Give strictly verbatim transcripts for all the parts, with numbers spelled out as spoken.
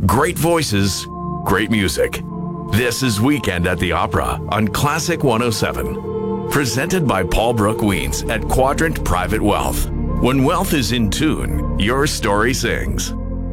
Great voices, great music. This is Weekend at the Opera on Classic one oh seven. Presented by Paul Brooke Weens at Quadrant Private Wealth. When wealth is in tune, your story sings.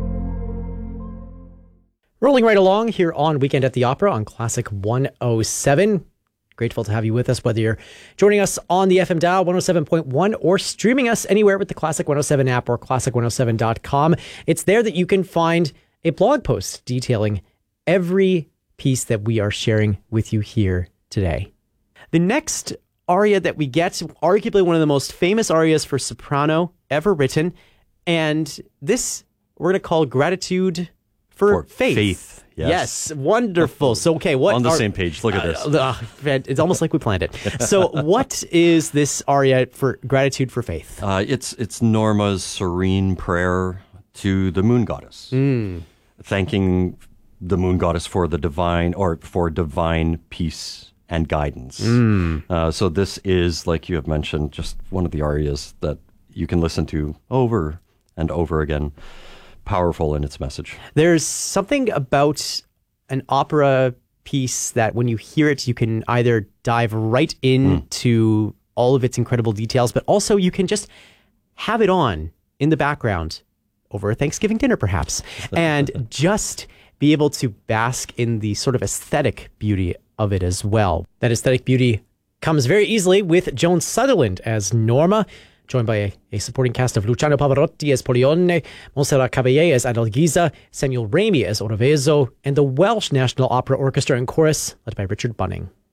Rolling right along here on Weekend at the Opera on Classic one oh seven. Grateful to have you with us, whether you're joining us on the F M dial one oh seven point one or streaming us anywhere with the Classic one oh seven app or classic one oh seven dot com. It's there that you can find a blog post detailing every piece that we are sharing with you here today. The next aria that we get, arguably one of the most famous arias for soprano ever written, and this we're going to call Gratitude for, for Faith. Faith. Yes. yes, wonderful. So, okay, what on the are, same page? Look at this. Uh, uh, it's almost like we planned it. So, what is this aria for Gratitude for Faith? Uh, it's it's Norma's serene prayer to the moon goddess, mm. thanking the moon goddess for the divine or for divine peace and guidance. Mm. Uh, so, this is, like you have mentioned, just one of the arias that you can listen to over and over again. Powerful in its message. There's something about an opera piece that when you hear it, you can either dive right into mm. all of its incredible details, but also you can just have it on in the background over a Thanksgiving dinner, perhaps, and just be able to bask in the sort of aesthetic beauty of it as well. That aesthetic beauty comes very easily with Joan Sutherland as Norma, joined by a, a supporting cast of Luciano Pavarotti as Pollione, Montserrat Caballé as Adalgisa, Samuel Ramey as Oroveso, and the Welsh National Opera Orchestra and Chorus, led by Richard Bunning.